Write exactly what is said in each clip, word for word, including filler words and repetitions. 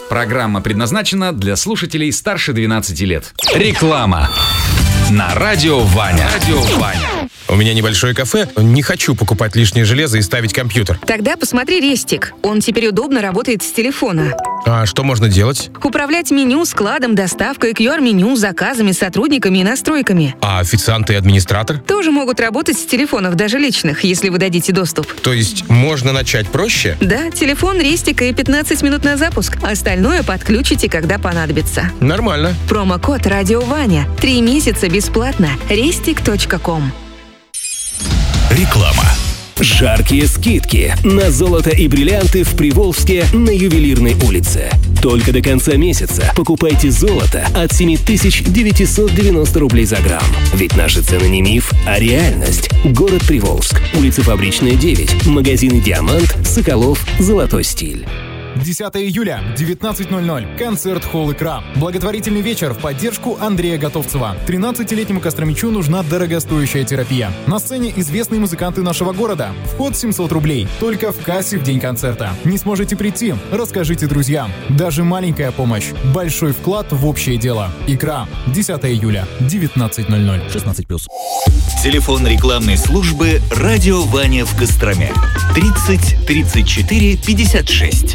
Программа предназначена для слушателей старше двенадцати лет. Реклама на радио Ваня. Радио Ваня. У меня небольшое кафе, не хочу покупать лишнее железо и ставить компьютер. Тогда посмотри Рестик. Он теперь удобно работает с телефона. А что можно делать? Управлять меню, складом, доставкой, ку ар-меню, заказами, сотрудниками и настройками. А официант и администратор? Тоже могут работать с телефонов, даже личных, если вы дадите доступ. То есть можно начать проще? Да, телефон, Рестик и пятнадцать минут на запуск. Остальное подключите, когда понадобится. Нормально. Промокод «Радио Ваня». Три месяца бесплатно. рестик точка ком. Реклама. Жаркие скидки на золото и бриллианты в Приволжске на Ювелирной улице. Только до конца месяца покупайте золото от семь тысяч девятьсот девяносто рублей за грамм. Ведь наши цены не миф, а реальность. Город Приволжск, улица Фабричная, девять, магазины «Диамант», «Соколов», «Золотой стиль». десятого июля, девятнадцать ноль ноль. Концерт «Холл Икра». Благотворительный вечер в поддержку Андрея Готовцева. тринадцатилетнему костромичу нужна дорогостоящая терапия. На сцене известные музыканты нашего города. Вход семьсот рублей. Только в кассе в день концерта. Не сможете прийти? Расскажите друзьям. Даже маленькая помощь. Большой вклад в общее дело. «Икра». десятого июля, девятнадцать ноль ноль. шестнадцать плюс. Телефон рекламной службы «Радио Ваня» в Костроме. тридцать тридцать четыре пятьдесят шесть.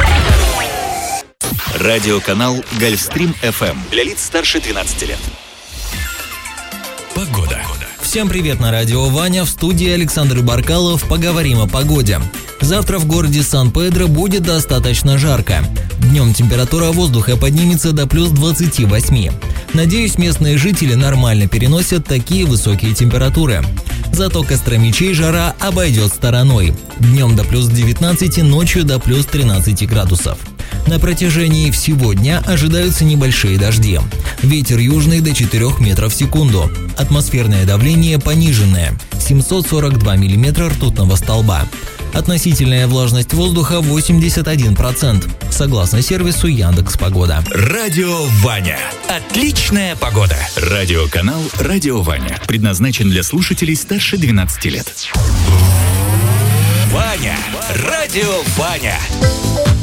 Радиоканал «Гольфстрим эф эм» для лиц старше двенадцати лет. Погода. Всем привет на радио Ваня, в студии Александр Баркалов. Поговорим о погоде. Завтра в городе Сан-Педро будет достаточно жарко. Днем температура воздуха поднимется до плюс двадцати восьми. Надеюсь, местные жители нормально переносят такие высокие температуры. Зато костромичей жара обойдет стороной. Днем до плюс девятнадцати, ночью до плюс тринадцати градусов. На протяжении всего дня ожидаются небольшие дожди. Ветер южный до четырёх метров в секунду. Атмосферное давление пониженное – семьсот сорок два миллиметра ртутного столба. Относительная влажность воздуха восемьдесят один процент, согласно сервису Яндекс.Погода. Радио Ваня. Отличная погода. Радиоканал «Радио Ваня» предназначен для слушателей старше двенадцати лет. Ваня. Радио Ваня.